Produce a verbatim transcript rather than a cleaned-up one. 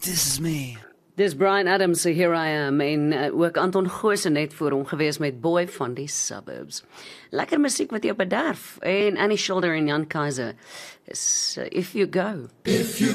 This is me. Dis Brian Adams se Here I Am en uh, ook Anton Goosen net voor hom gewees met Boy van die Suburbs. Lekker musiek wat jou bederf en Annie Schulder en Jan Kaiser is uh, If You Go. If you